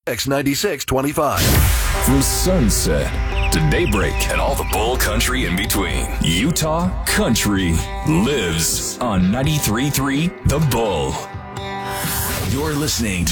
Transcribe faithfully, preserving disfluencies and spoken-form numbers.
X ninety-six twenty-five. From sunset to daybreak and all the bull country in between, Utah country lives on ninety-three point three The Bull. You're listening to